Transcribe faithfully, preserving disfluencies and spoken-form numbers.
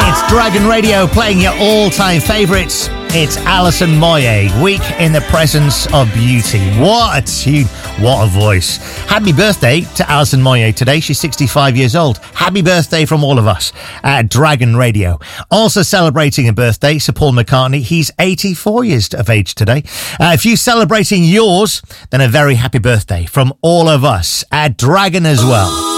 It's Dragon Radio playing your all-time favourites. It's Alison Moyet, Week in the Presence of Beauty. What a tune, what a voice. Happy birthday to Alison Moyet today. She's sixty-five years old. Happy birthday from all of us at Dragon Radio. Also celebrating a birthday, Sir Paul McCartney. He's eighty-four years of age today. Uh, if you're celebrating yours, then a very happy birthday from all of us at Dragon as well.